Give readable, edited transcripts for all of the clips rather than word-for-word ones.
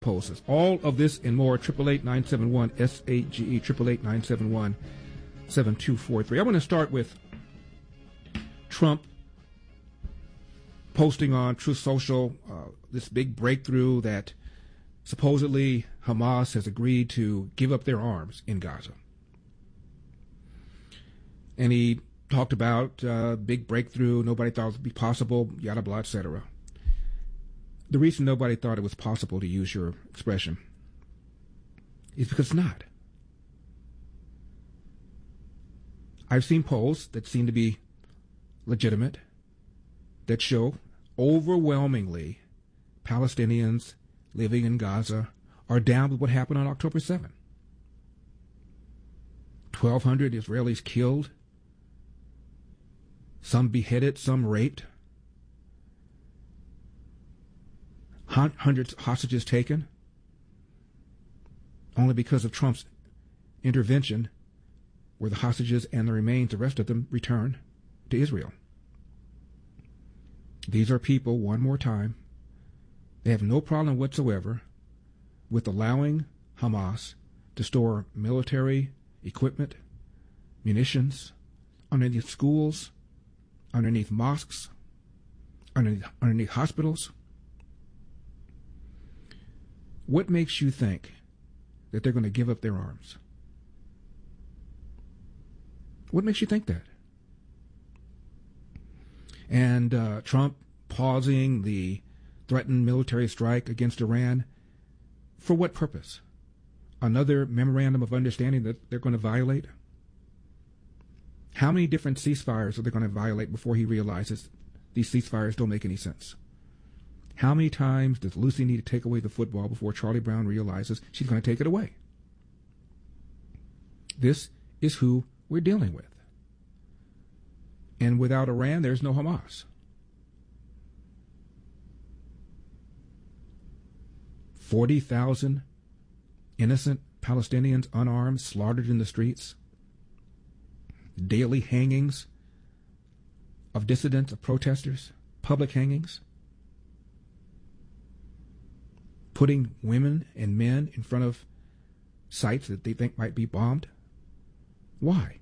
poses. All of this and more, 888-971-SAGE, 888-971-7243. I want to start with Trump posting on Truth Social this big breakthrough that supposedly Hamas has agreed to give up their arms in Gaza. And he talked about big breakthrough, nobody thought it would be possible, yada blah, etc. The reason nobody thought it was possible, to use your expression, is because it's not. I've seen polls that seem to be legitimate that show overwhelmingly Palestinians living in Gaza are down with what happened on October 7th. 1,200 Israelis killed, some beheaded, some raped, hundreds of hostages taken, only because of Trump's intervention, where the hostages and the remains, the rest of them, returned to Israel. These are people, one more time, they have no problem whatsoever with allowing Hamas to store military equipment, munitions, underneath schools, underneath mosques, underneath hospitals. What makes you think that they're going to give up their arms? What makes you think that? And Trump pausing the threatened military strike against Iran, for what purpose? Another memorandum of understanding that they're going to violate? How many different ceasefires are they going to violate before he realizes these ceasefires don't make any sense? How many times does Lucy need to take away the football before Charlie Brown realizes she's going to take it away? This is who we're dealing with. And without Iran, there's no Hamas. 40,000 innocent Palestinians, unarmed, slaughtered in the streets. Daily hangings of dissidents, of protesters, public hangings. Putting women and men in front of sites that they think might be bombed. Why?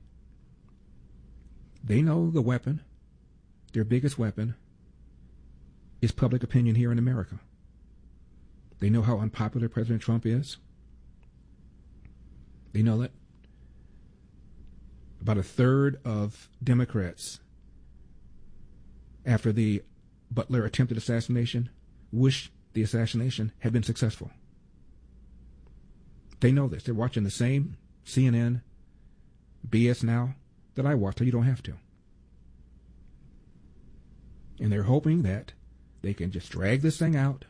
They know the weapon, their biggest weapon, is public opinion here in America. They know how unpopular President Trump is. They know that about a third of Democrats, after the Butler attempted assassination, wish the assassination had been successful. They know this. They're watching the same CNN, BS Now that I watch, so you don't have to. And they're hoping that they can just drag this thing out.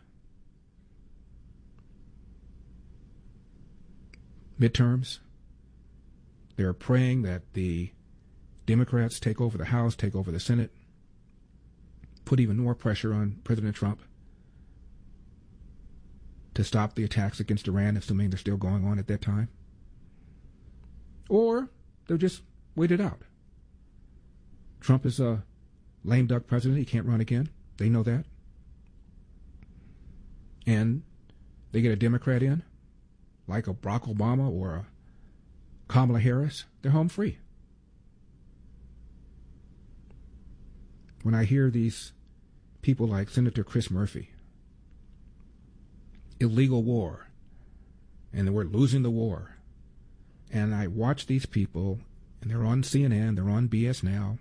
Midterms. They're praying that the Democrats take over the House, take over the Senate, put even more pressure on President Trump to stop the attacks against Iran, assuming they're still going on at that time. Or they'll just wait it out. Trump is a lame duck president. He can't run again. They know that. And they get a Democrat in, like a Barack Obama or a Kamala Harris, they're home free. When I hear these people like Senator Chris Murphy, illegal war, and we're losing the war, and I watch these people, and they're on CNN, they're on BS Now,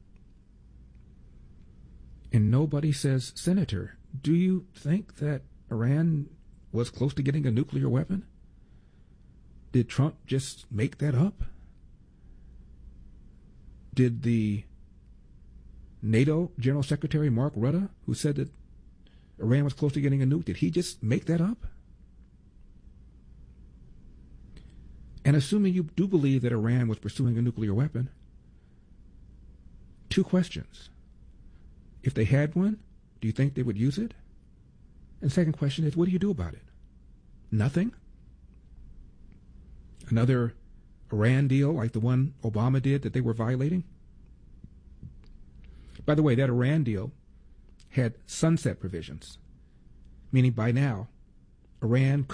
and nobody says, Senator, do you think that Iran was close to getting a nuclear weapon? Did Trump just make that up? Did the NATO General Secretary Mark Rutte, who said that Iran was close to getting a nuke, did he just make that up? And assuming you do believe that Iran was pursuing a nuclear weapon, two questions. If they had one, do you think they would use it? And second question is, what do you do about it? Nothing? Another Iran deal like the one Obama did that they were violating? By the way, that Iran deal had sunset provisions, meaning by now, Iran